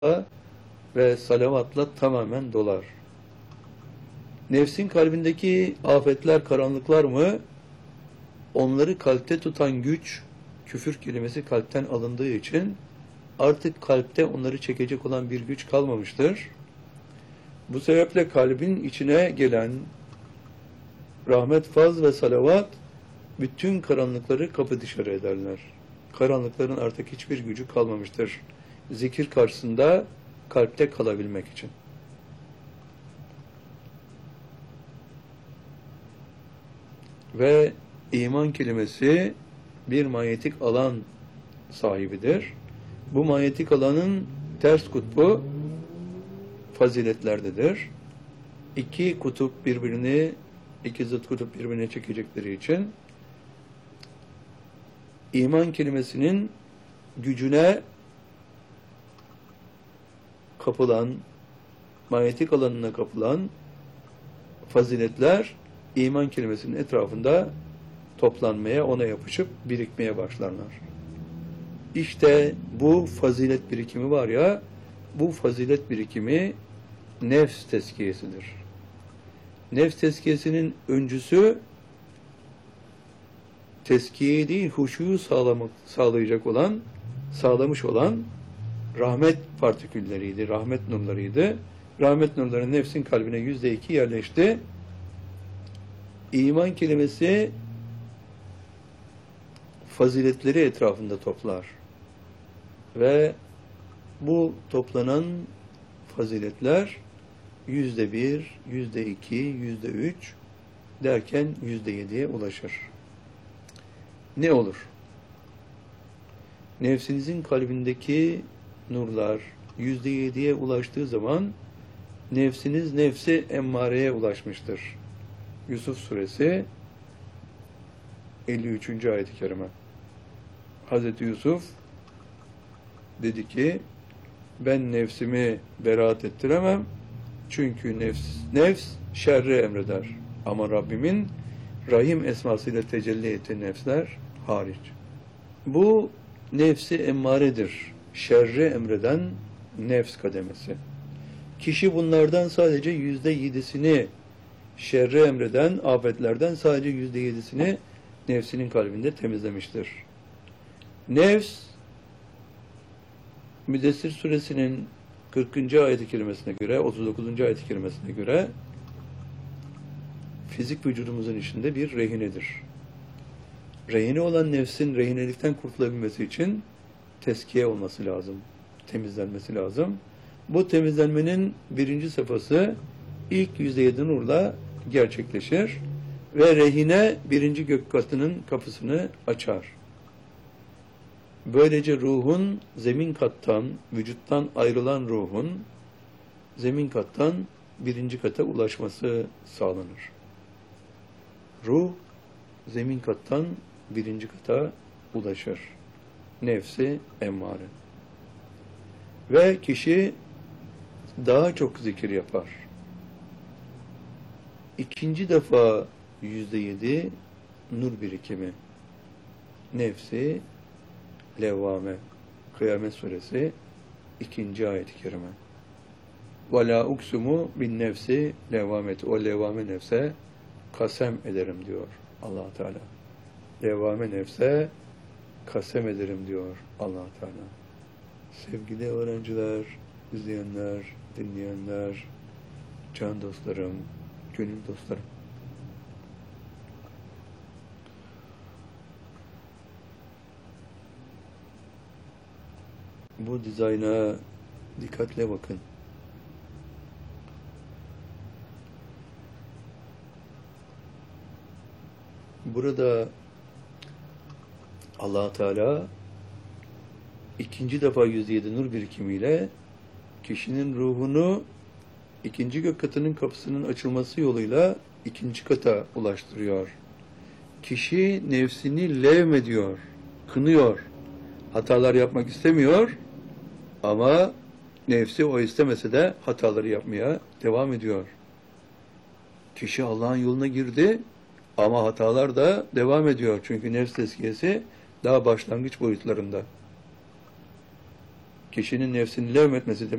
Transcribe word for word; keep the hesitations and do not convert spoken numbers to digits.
ve salavatla tamamen dolar. Nefsin kalbindeki afetler, karanlıklar mı? Onları kalpte tutan güç, küfür kelimesi kalpten alındığı için artık kalpte onları çekecek olan bir güç kalmamıştır. Bu sebeple kalbin içine gelen rahmet, faz ve salavat bütün karanlıkları kapı dışarı ederler. Karanlıkların artık hiçbir gücü kalmamıştır. Zikir karşısında kalpte kalabilmek için. Ve iman kelimesi bir manyetik alan sahibidir. Bu manyetik alanın ters kutbu faziletlerdedir. İki kutup birbirini, iki zıt kutup birbirine çekecekleri için iman kelimesinin gücüne kapılan, manyetik alanına kapılan faziletler iman kelimesinin etrafında toplanmaya, ona yapışıp birikmeye başlarlar. İşte bu fazilet birikimi var ya, bu fazilet birikimi nefs tezkiyesidir. Nefs tezkiyesinin öncüsü tezkiyeyi değil, huşuyu sağlamak, sağlayacak olan, sağlamış olan rahmet partikülleriydi, rahmet nurlarıydı. Rahmet nurları nefsin kalbine yüzde iki yerleşti. İman kelimesi faziletleri etrafında toplar. Ve bu toplanan faziletler yüzde bir, yüzde iki, yüzde üç derken yüzde yediye ulaşır. Ne olur? Nefsinizin kalbindeki nurlar yüzde yediye ulaştığı zaman nefsiniz nefsi emmareye ulaşmıştır. Yusuf suresi elli üçüncü ayet-i kerime. Hazreti Yusuf dedi ki, ben nefsimi beraat ettiremem. Çünkü nefs, nefs şerri emreder. Ama Rabbimin Rahim esmasıyla tecelli ettiği nefsler hariç. Bu nefsi emmaredir. Şerri emreden nefs kademesi. Kişi bunlardan sadece yüzde yedisini, şerri emreden afetlerden sadece yüzde yedisini nefsinin kalbinde temizlemiştir. Nefs, Müddessir suresinin kırkıncı ayet-i kerimesine göre, otuz dokuzuncu ayet-i kerimesine göre fizik vücudumuzun içinde bir rehinedir. Rehine olan nefsin rehinelikten kurtulabilmesi için teskiye olması lazım, temizlenmesi lazım. Bu temizlenmenin birinci safhası ilk yüzde yedi nurla gerçekleşir ve rehine birinci gök katının kapısını açar. Böylece ruhun zemin kattan, vücuttan ayrılan ruhun zemin kattan birinci kata ulaşması sağlanır. Ruh zemin kattan birinci kata ulaşır. Nefsi emmare. Ve kişi daha çok zikir yapar. İkinci defa yüzde yedi nur birikimi. Nefsi levvame. Kıyamet suresi ikinci ayet-i kerime. وَلَا اُكْسُمُ bin nefsi levvameti. O levvame nefse kasem ederim diyor Allah Teala. Levvame nefse kasem ederim diyor Allah Teala. Sevgili öğrenciler, izleyenler, dinleyenler, can dostlarım, gönül dostlarım. Bu dizayna dikkatle bakın. Burada Allah Teala ikinci defa yüzde yedi nur birikimiyle kişinin ruhunu ikinci gök katının kapısının açılması yoluyla ikinci kata ulaştırıyor. Kişi nefsini levmediyor, kınıyor. Hatalar yapmak istemiyor ama nefsi o istemese de hataları yapmaya devam ediyor. Kişi Allah'ın yoluna girdi ama hatalar da devam ediyor. Çünkü nefs tezkiyesi daha başlangıç boyutlarında. kişinin nefsini levmetmesi demek